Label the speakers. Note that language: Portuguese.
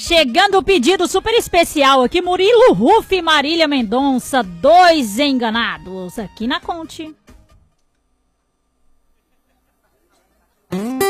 Speaker 1: Chegando o pedido super especial aqui, Murilo Ruff e Marília Mendonça, dois enganados, aqui na Conte.